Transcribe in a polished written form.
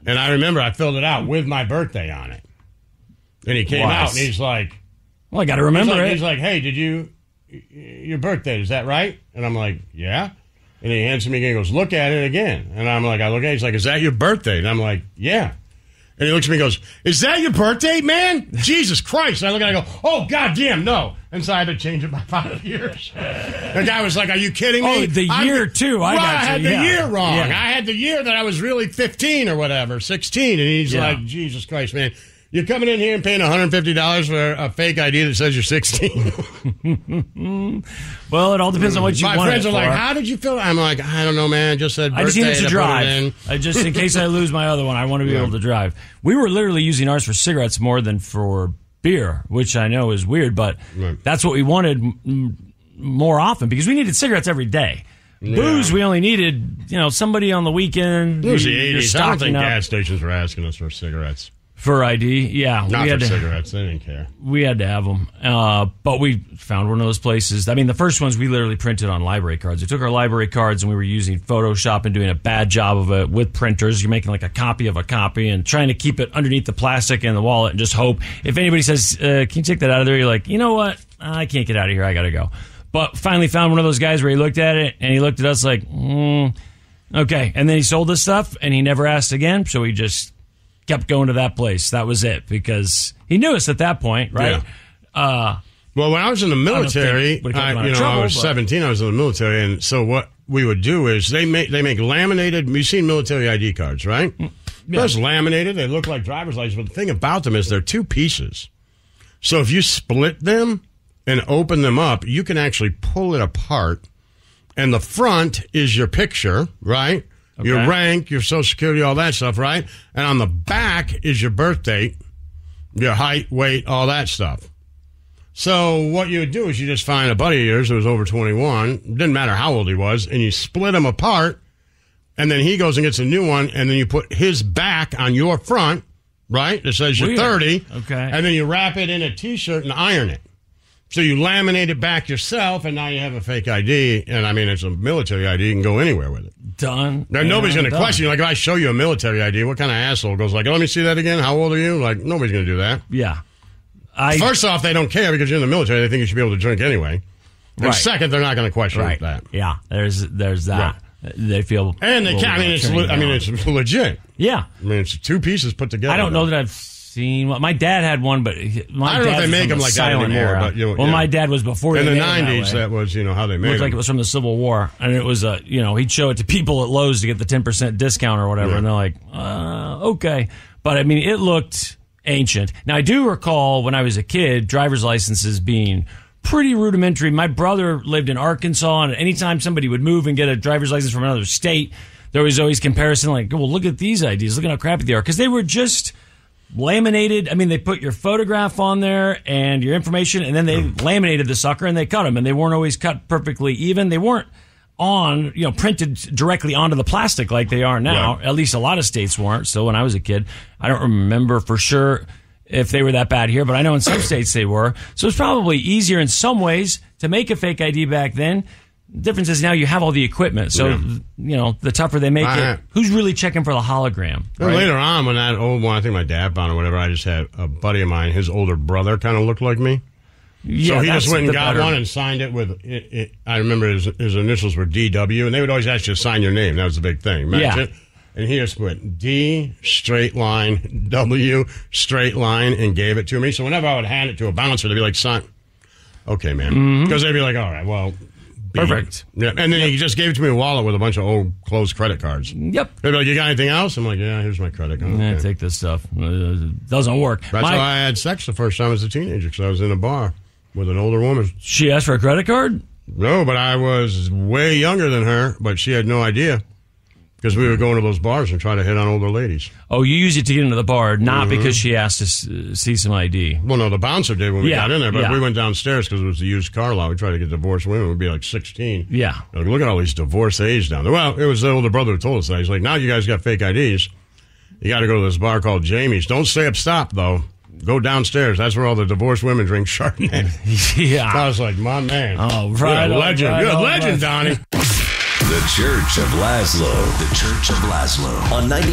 And I remember I filled it out with my birthday on it. And he came out and he's like... Well, I got to remember it. He's like, hey, your birthday, is that right? And I'm like, yeah. And he hands it to me again. He goes, look at it again. And I'm like, I look at it. He's like, is that your birthday? And I'm like, yeah. And he looks at me and goes, is that your birthday, man? Jesus Christ. And I look at it and I go, oh, goddamn, no. And so I had to change it by 5 years. The guy was like, are you kidding me? Oh, the year, too. I had the year wrong. Yeah. I had the year that I was really 15 or whatever, 16. And he's like, Jesus Christ, man. You're coming in here and paying $150 for a fake ID that says you're 16. Well, it all depends on what you want. My friends are like, how did you feel? I'm like, I don't know, man. I just said birthday. I just needed to drive. In case I lose my other one, I want to be able to drive. We were literally using ours for cigarettes more than for beer, which I know is weird, but that's what we wanted more often because we needed cigarettes every day. Yeah. Booze, we only needed, somebody on the weekend. It was the 80s. I don't think gas stations were asking us for cigarettes. For ID, yeah. Not for cigarettes. They didn't care. We had to have them. But we found one of those places. I mean, the first ones we literally printed on library cards. We took our library cards and we were using Photoshop and doing a bad job of it with printers. You're making like a copy of a copy and trying to keep it underneath the plastic in the wallet and just hope. If anybody says, can you take that out of there? You're like, you know what? I can't get out of here. I got to go. But finally found one of those guys where he looked at it and he looked at us like, okay. And then he sold us stuff and he never asked again. So he just kept going to that place. That was it because he knew us at that point, right? Yeah. Well, when I was in the military, I was 17. I was in the military, and so what we would do is they make laminated. You've seen military ID cards, right? Yeah. Those laminated. They look like driver's license, but the thing about them is they're two pieces. So if you split them and open them up, you can actually pull it apart, and the front is your picture, right? Okay. Your rank, your Social Security, all that stuff, right? And on the back is your birth date, your height, weight, all that stuff. So what you would do is you just find a buddy of yours who was over 21, didn't matter how old he was, and you split them apart, and then he goes and gets a new one, and then you put his back on your front, right? It says you're 30. Okay. And then you wrap it in a T-shirt and iron it. So you laminate it back yourself, and now you have a fake ID. And, I mean, it's a military ID. You can go anywhere with it. Done. Now, nobody's going to question you. Like, if I show you a military ID, what kind of asshole goes like, let me see that again? How old are you? Like, nobody's going to do that. Yeah. First off, they don't care because you're in the military. They think you should be able to drink anyway. And second, they're not going to question that. Yeah, there's that. Right. They feel... And they can't. It's legit. Yeah. I mean, it's two pieces put together. I don't know that I've seen... My dad had one, but... I don't know if they make them like that anymore. But, my dad was before in they the made 90s, that was, how they made it. Looked like it was from the Civil War. And it was, he'd show it to people at Lowe's to get the 10% discount or whatever. Yeah. And they're like, okay. But, I mean, it looked ancient. Now, I do recall when I was a kid, driver's licenses being pretty rudimentary. My brother lived in Arkansas, and anytime somebody would move and get a driver's license from another state, there was always comparison like, well, look at these IDs. Look at how crappy they are. Because they were just... laminated. I mean, they put your photograph on there and your information, and then they laminated the sucker and they cut them, and they weren't always cut perfectly even. They weren't printed directly onto the plastic like they are now. Right. At least a lot of states weren't. So when I was a kid, I don't remember for sure if they were that bad here, but I know in some states they were. So it's probably easier in some ways to make a fake ID back then. The difference is now you have all the equipment. So, the tougher they make it, who's really checking for the hologram? Well, right? Later on, when that old one, I think my dad found or whatever, I just had a buddy of mine, his older brother kind of looked like me. Yeah, so he just went and got one and signed it with, I remember his initials were DW, and they would always ask you to sign your name. That was the big thing. Match it. And he just went D, straight line, W, straight line, and gave it to me. So whenever I would hand it to a bouncer, they'd be like, son, okay, man. Because they'd be like, all right, well... Perfect. Yeah, and then he just gave it to me a wallet with a bunch of old closed credit cards. Yep. They'd be like, you got anything else? I'm like, yeah, here's my credit card. Okay. Take this stuff. It doesn't work. That's why I had sex the first time as a teenager, because I was in a bar with an older woman. She asked for a credit card? No, but I was way younger than her, but she had no idea. Because we would go into those bars and try to hit on older ladies. Oh, you used it to get into the bar, not because she asked to see some ID. Well, no, the bouncer did when we got in there, but we went downstairs because it was the used car lot. We tried to get divorced women. We'd be like 16. Yeah. Like, look at all these divorcees down there. Well, it was the older brother who told us that. He's like, now you guys got fake IDs. You got to go to this bar called Jamie's. Don't stay up stop, though. Go downstairs. That's where all the divorced women drink Chardonnay. Yeah. I was like, my man. Oh, right. You're a legend. You're a legend, Donnie. The Church of Laszlo. The Church of Laszlo on 90.